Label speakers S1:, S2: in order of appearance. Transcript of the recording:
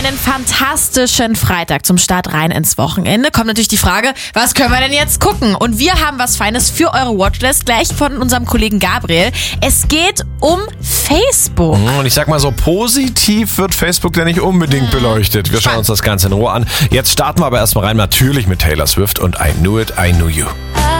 S1: einen fantastischen Freitag zum Start rein ins Wochenende. Kommt natürlich die Frage, was können wir denn jetzt gucken? Und wir haben was Feines für eure Watchlist, gleich von unserem Kollegen Gabriel. Es geht um Facebook.
S2: Und ich sag mal so, positiv wird Facebook ja nicht unbedingt beleuchtet. Wir schauen uns das Ganze in Ruhe an. Jetzt starten wir aber erstmal rein, natürlich mit Taylor Swift und I Knew It, I Knew You.